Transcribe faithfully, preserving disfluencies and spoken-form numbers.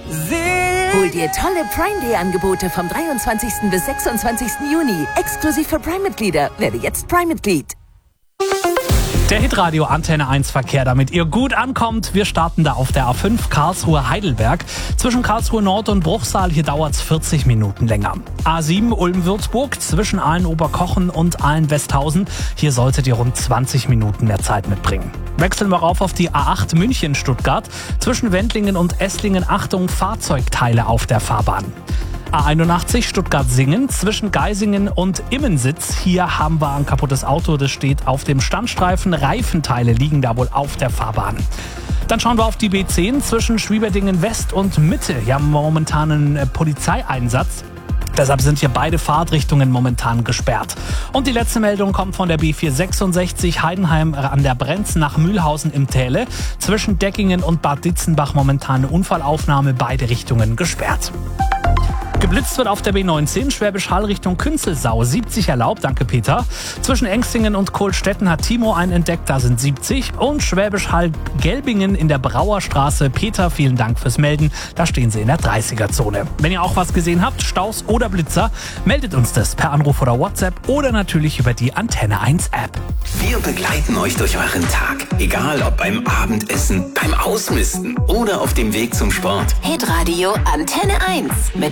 Hol dir tolle Prime Day Angebote vom dreiundzwanzigsten bis sechsundzwanzigsten Juni. Exklusiv für Prime-Mitglieder. Werde jetzt Prime-Mitglied. Der Hitradio Antenne eins Verkehr, damit ihr gut ankommt. Wir starten da auf der A fünf Karlsruhe-Heidelberg. Zwischen Karlsruhe Nord und Bruchsal, hier dauert es vierzig Minuten länger. A sieben Ulm-Würzburg zwischen Aalen-Oberkochen und Aalen-Westhausen. Hier solltet ihr rund zwanzig Minuten mehr Zeit mitbringen. Wechseln wir rauf auf die A acht München-Stuttgart. Zwischen Wendlingen und Esslingen, Achtung, Fahrzeugteile auf der Fahrbahn. A einundachtzig Stuttgart-Singen zwischen Geisingen und Immensitz. Hier haben wir ein kaputtes Auto, das steht auf dem Standstreifen. Reifenteile liegen da wohl auf der Fahrbahn. Dann schauen wir auf die B zehn zwischen Schwieberdingen West und Mitte. Hier haben wir momentan einen Polizeieinsatz. Deshalb sind hier beide Fahrtrichtungen momentan gesperrt. Und die letzte Meldung kommt von der B vierhundertsechsundsechzig Heidenheim an der Brenz nach Mühlhausen im Täle. Zwischen Deckingen und Bad Ditzenbach momentan eine Unfallaufnahme, beide Richtungen gesperrt. Geblitzt wird auf der B neunzehn, Schwäbisch Hall Richtung Künzelsau, siebzig erlaubt, danke Peter. Zwischen Engstingen und Kohlstetten hat Timo einen entdeckt, da sind siebzig. Und Schwäbisch Hall Gelbingen in der Brauerstraße, Peter, vielen Dank fürs Melden, da stehen Sie in der dreißiger-Zone. Wenn ihr auch was gesehen habt, Staus oder Blitzer, meldet uns das per Anruf oder WhatsApp oder natürlich über die Antenne eins App. Wir begleiten euch durch euren Tag, egal ob beim Abendessen, beim Ausmisten oder auf dem Weg zum Sport. Hitradio Antenne eins mit